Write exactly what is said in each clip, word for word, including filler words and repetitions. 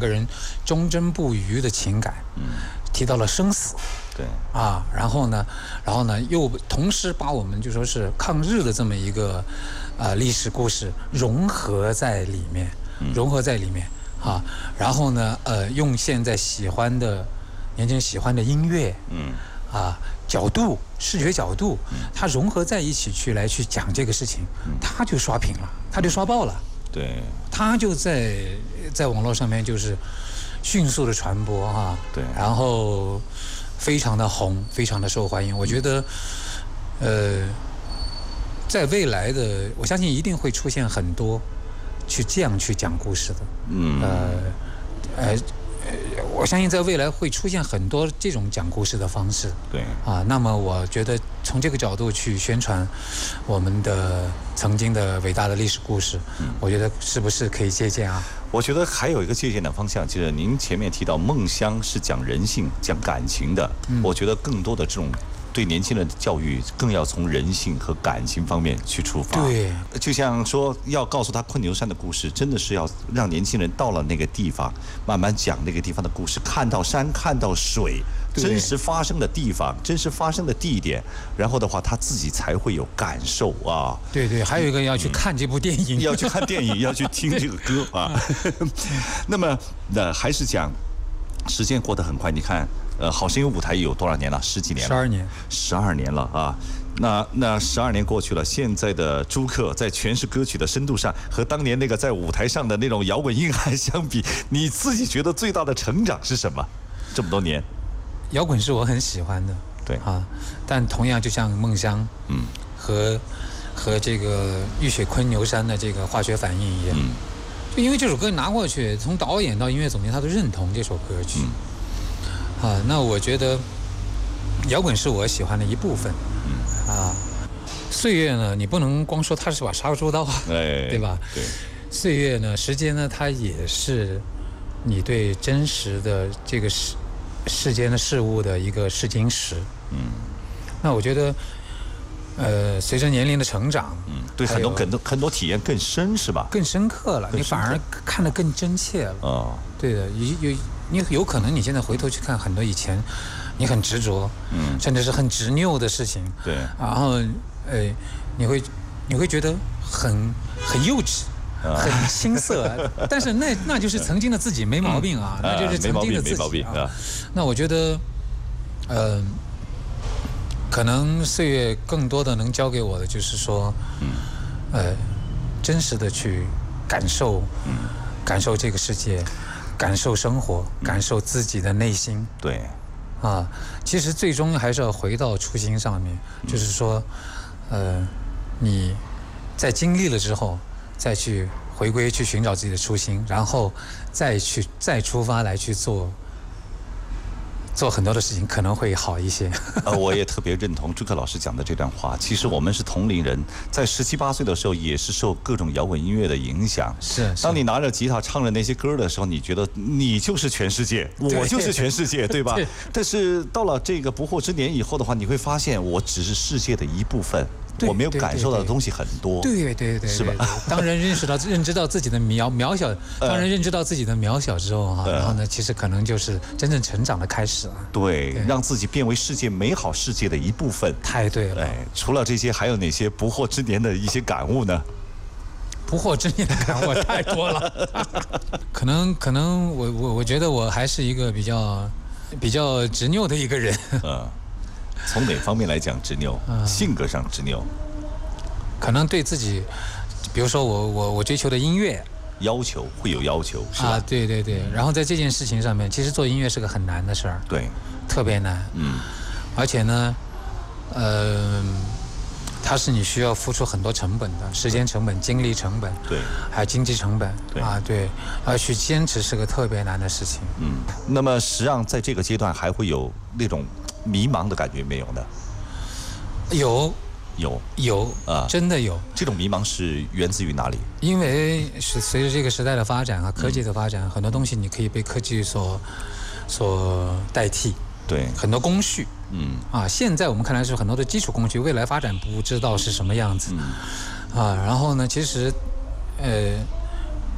个人忠贞不渝的情感， 嗯， 提到了生死， 对啊，然后呢，然后呢，又同时把我们就说是抗日的这么一个呃历史故事融合在里面，融合在里面啊，然后呢，呃，用现在喜欢的年轻人喜欢的音乐， 嗯， 啊，角度、视觉角度，它融合在一起去来去讲这个事情，它就刷屏了，它就刷爆了。 对， 它就在在网络上面就是迅速的传播啊， 对， 然后非常的红，非常的受欢迎。我觉得，呃，在未来的，我相信一定会出现很多去这样去讲故事的， 嗯， 呃，呃。我相信在未来会出现很多这种讲故事的方式， 对啊，那么我觉得从这个角度去宣传我们的曾经的伟大的历史故事，嗯，我觉得是不是可以借鉴啊？ 我觉得还有一个借鉴的方向，就是您前面提到梦乡是讲人性、讲感情的，嗯，我觉得更多的这种对年轻人的教育更要从人性和感情方面去出发。 对， 就像说要告诉他昆牛山的故事，真的是要让年轻人到了那个地方，慢慢讲那个地方的故事，看到山，看到水，真实发生的地方，真实发生的地点，然后的话他自己才会有感受啊。 对对，还有一个要去看这部电影， 嗯、要去看电影，要去听这个歌啊。那么，那还是讲，时间过得很快，你看。呃，好声音舞台有多少年了？十几年了， 十二年， 十二年了啊！那那十二年过去了，现在的朱克在诠释歌曲的深度上，和当年那个在舞台上的那种摇滚硬汉相比，你自己觉得最大的成长是什么？这么多年， 摇滚是我很喜欢的， 对啊，但同样就像梦乡，嗯，和和这个浴血昆牛山的这个化学反应一样，嗯，就因为这首歌拿过去，从导演到音乐总监他都认同这首歌曲。嗯啊，那我觉得摇滚是我喜欢的一部分，嗯、啊，岁月呢，你不能光说它是把杀猪刀，哎，对吧？ 对， 岁月呢，时间呢，它也是你对真实的这个世世间的事物的一个试金石。嗯，那我觉得，呃，随着年龄的成长，嗯， 对很多很多很多体验更深，是吧？ 更深刻了，你反而看得更真切了。哦，对的，有有。你有可能你现在回头去看很多以前你很执着，嗯，甚至是很执拗的事情， 对， 然后呃你会你会觉得很很幼稚，啊、很青涩，但是那那就是曾经的自己没毛病啊，嗯、那就是曾经的自己啊。啊那我觉得，呃，可能岁月更多的能教给我的就是说，嗯，呃，真实的去感受，嗯，感受这个世界。感受生活，感受自己的内心。 对， 啊，其实最终还是要回到初心上面，就是说，呃，你在经历了之后，再去回归，去寻找自己的初心，然后再去再出发来去做。做很多的事情可能会好一些。 呃，我也特别认同朱克老师讲的这段话。其实我们是同龄人，在十七八岁的时候，也是受各种摇滚音乐的影响。 是。 当你拿着吉他唱着那些歌的时候，你觉得你就是全世界，我就是全世界，对吧？对。但是到了这个不惑之年以后的话，你会发现，我只是世界的一部分。我没有感受到的东西很多， 对对对， 是吧？ 当人认识到、认知到自己的渺渺小，当人认知到自己的渺小之后哈，然后呢，其实可能就是真正成长的开始了。 对，让自己变为世界美好世界的一部分。 太对了。 哎，除了这些，还有哪些不惑之年的一些感悟呢？ 不惑之年的感悟太多了，可能可能我我我觉得我还是一个比较比较执拗的一个人。嗯。 从哪方面来讲执拗？嗯、性格上执拗， 可能对自己，比如说我我我追求的音乐， 要求会有要求，是吧？ 啊，对对对。然后在这件事情上面，其实做音乐是个很难的事儿， 对， 特别难。嗯，而且呢，呃，它是你需要付出很多成本的，时间成本、精力成本， 对， 还有经济成本， 对啊，对，而去坚持是个特别难的事情。 嗯，那么实际上在这个阶段还会有那种迷茫的感觉没有呢？ 有， 有， 有啊，真的有。 这种迷茫是源自于哪里？ 因为是随着这个时代的发展啊，科技的发展，嗯、很多东西你可以被科技所所代替。 对， 很多工序。嗯啊，现在我们看来是很多的基础工序，未来发展不知道是什么样子。嗯啊，然后呢，其实，呃，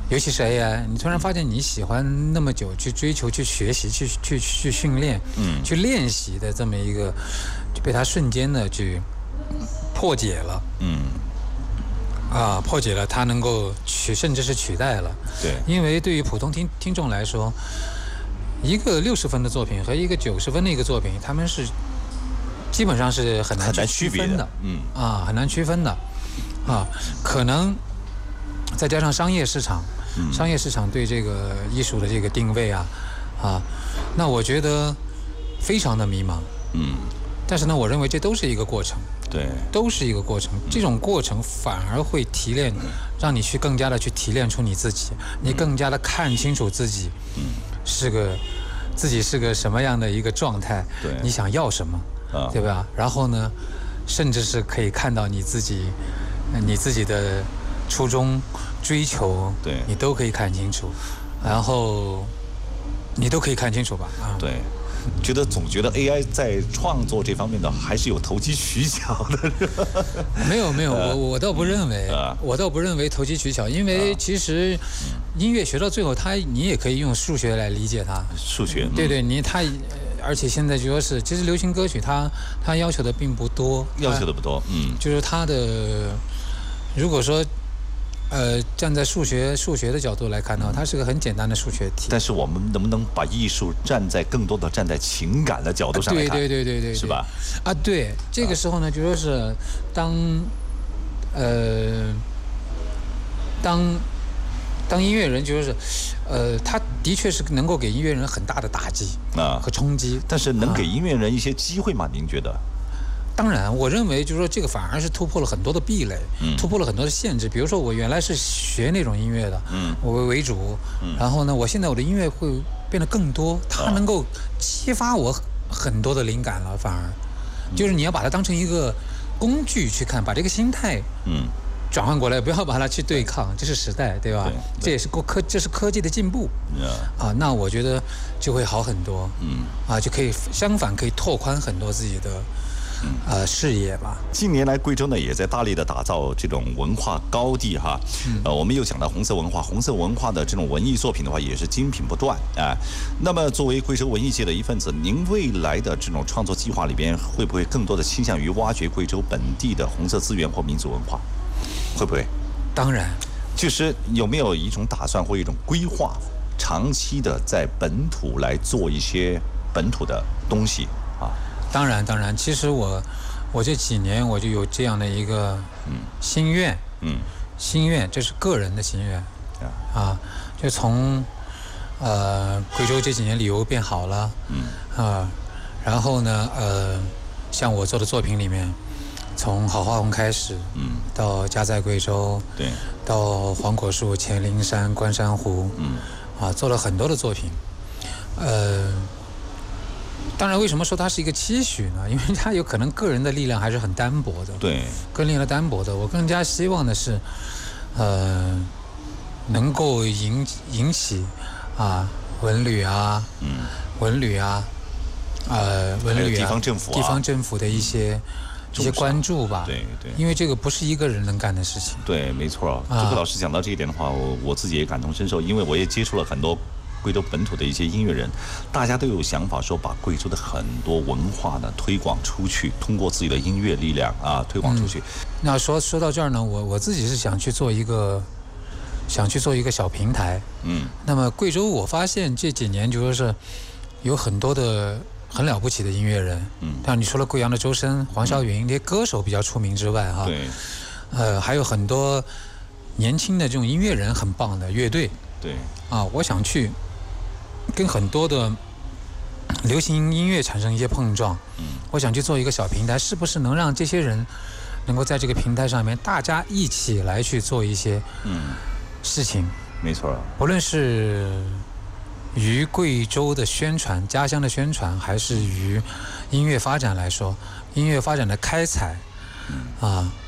尤其是 A I， 你突然发现你喜欢那么久去追求、去学习、去去去训练、嗯，去练习的这么一个，就被它瞬间的去破解了，嗯，啊，破解了，它能够取，甚至是取代了， 对， 因为对于普通听听众来说，一个六十分的作品和一个九十分的一个作品，他们是基本上是很难去区分的，嗯，啊，很难区分的，啊，可能再加上商业市场。嗯、商业市场对这个艺术的这个定位啊，啊，那我觉得非常的迷茫。嗯，但是呢，我认为这都是一个过程。 对， 都是一个过程。这种过程反而会提炼，让你去更加的去提炼出你自己，你更加的看清楚自己，嗯，是个自己是个什么样的一个状态， 对， 你想要什么，啊，对吧？然后呢，甚至是可以看到你自己，你自己的初衷。追求， 对你都可以看清楚，然后你都可以看清楚吧？啊， 对，觉得总觉得 A I 在创作这方面的还是有投机取巧的。 没有没有，我我倒不认为，呃、我倒不认为投机取巧，因为其实音乐学到最后，它你也可以用数学来理解它。 数学， 对对，你它，而且现在就说是，其实流行歌曲它它要求的并不多， 要求的不多，嗯， 就是它的，如果说。呃，站在数学数学的角度来看的话，它是个很简单的数学题。 但是我们能不能把艺术站在更多的站在情感的角度上来看？ 对对对对对， 是吧？ 啊，对，这个时候呢，就说是当呃当当音乐人，就是呃，他的确是能够给音乐人很大的打击啊和冲击。 但是能给音乐人一些机会吗？您觉得？ 当然，我认为就是说，这个反而是突破了很多的壁垒，嗯、突破了很多的限制。比如说，我原来是学那种音乐的，嗯、我为主，嗯、然后呢，我现在我的音乐会变得更多，它能够激发我很多的灵感了。反而，就是你要把它当成一个工具去看，把这个心态，嗯，转换过来，不要把它去对抗，这是时代，对吧？对对这也是科，这是科技的进步，啊，那我觉得就会好很多，嗯，啊，就可以相反可以拓宽很多自己的。呃，视野吧。 近年来，贵州呢也在大力的打造这种文化高地哈。嗯、呃，我们又讲到红色文化，红色文化的这种文艺作品的话，也是精品不断啊、呃。那么，作为贵州文艺界的一份子，您未来的这种创作计划里边，会不会更多的倾向于挖掘贵州本地的红色资源或民族文化？会不会？ 当然。 就是有没有一种打算或一种规划，长期的在本土来做一些本土的东西啊？ 当然，当然，其实我，我这几年我就有这样的一个心愿，嗯，心愿，这是个人的心愿，啊，就从，呃，贵州这几年旅游变好了，嗯，啊，然后呢，呃，像我做的作品里面，从好花红开始，嗯，到家在贵州， 对， 到黄果树、黔灵山、关山湖，嗯，啊，做了很多的作品，呃。当然，为什么说它是一个期许呢？因为它有可能个人的力量还是很单薄的。 对， 个人力量单薄的。我更加希望的是，呃，能够引引起啊文旅啊，嗯，文旅啊，呃，文旅啊， 地方政府、啊、 地方政府的一些、嗯、一些关注吧。 对对。 因为这个不是一个人能干的事情。 对，没错。这个老师讲到这一点的话，我我自己也感同身受，因为我也接触了很多。贵州本土的一些音乐人，大家都有想法说把贵州的很多文化呢推广出去，通过自己的音乐力量啊推广出去。嗯、 那说说到这儿呢，我我自己是想去做一个，想去做一个小平台。嗯。那么贵州，我发现这几年就说是有很多的很了不起的音乐人。嗯。但你除了贵阳的周深、黄霄云这些歌手比较出名之外，哈。 对。 呃，还有很多年轻的这种音乐人很棒的乐队。 对。 啊，我想去。跟很多的流行音乐产生一些碰撞，嗯，我想去做一个小平台，是不是能让这些人能够在这个平台上面，大家一起来去做一些嗯事情？ 没错， 不论是于贵州的宣传、家乡的宣传，还是于音乐发展来说，音乐发展的开采，嗯啊，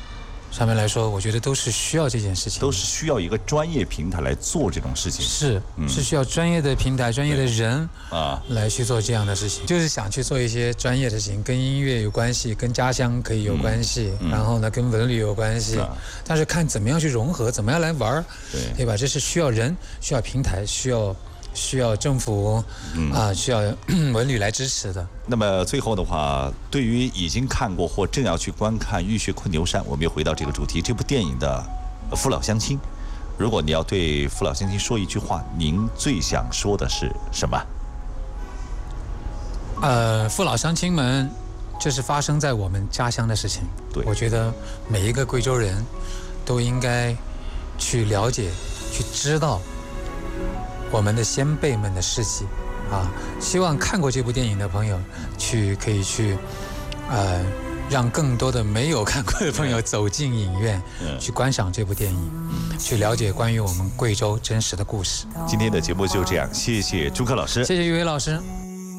上面来说，我觉得都是需要这件事情， 都是需要一个专业平台来做这种事情。 是，嗯、是需要专业的平台、专业的人啊来去做这样的事情。就是想去做一些专业的事情，跟音乐有关系，跟家乡可以有关系，嗯、然后呢，跟文旅有关系。啊、但是看怎么样去融合，怎么样来玩，对对吧？这是需要人，需要平台，需要。需要政府嗯、啊，需要文旅来支持的。 那么最后的话，对于已经看过或正要去观看《浴血困牛山》，我们又回到这个主题，这部电影的父老乡亲，如果你要对父老乡亲说一句话，您最想说的是什么？ 呃，父老乡亲们，这是发生在我们家乡的事情。 对， 我觉得每一个贵州人都应该去了解、去知道我们的先辈们的事迹，啊，希望看过这部电影的朋友，去可以去，呃，让更多的没有看过的朋友走进影院，去观赏这部电影，去了解关于我们贵州真实的故事。 今天的节目就这样，谢谢朱克老师， 谢谢于伟老师。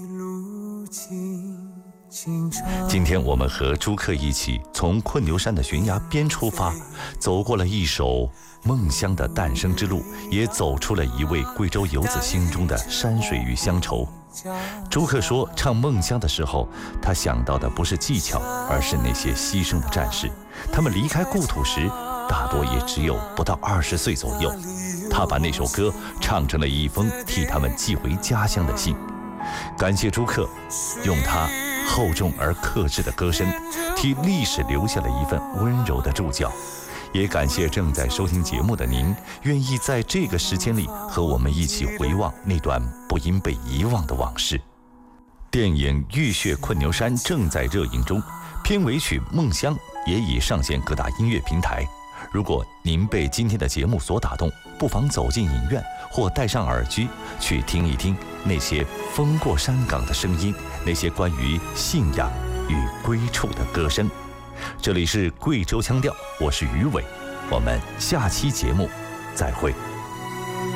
今天我们和朱克一起从困牛山的悬崖边出发，走过了一首梦乡的诞生之路，也走出了一位贵州游子心中的山水与乡愁。朱克说，唱梦乡的时候，他想到的不是技巧，而是那些牺牲的战士。他们离开故土时，大多也只有不到二十岁左右。他把那首歌唱成了一封替他们寄回家乡的信。感谢朱克，用他厚重而克制的歌声，替历史留下了一份温柔的注脚。也感谢正在收听节目的您，愿意在这个时间里和我们一起回望那段不应被遗忘的往事。电影《浴血困牛山》正在热映中，片尾曲《梦乡》也已上线各大音乐平台。如果您被今天的节目所打动，不妨走进影院或戴上耳机，去听一听那些风过山岗的声音，那些关于信仰与归处的歌声。这里是贵州腔调，我是于伟，我们下期节目再会。